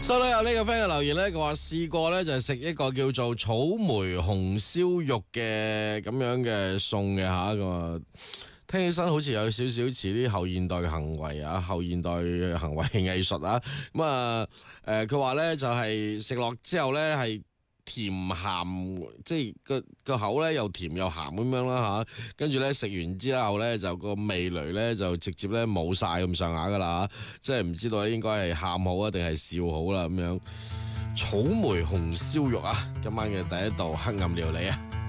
所以咧有呢個 friend 嘅留言咧，佢話試過咧就係食一個叫做草莓紅燒肉嘅咁樣嘅餸嘅吓，咁啊聽起身好似有少少似啲後現代嘅行為啊，後現代行為藝術啊，咁啊佢話咧就係食落之後咧係甜鹹，即係個口咧又甜又鹹咁樣啦吓，跟住咧食完之後咧就個味蕾咧就直接咧冇晒咁上下噶啦，即係唔知道應該係喊好啊定係笑好啦咁樣。草莓紅燒肉啊，今晚嘅第一道黑暗料理啊！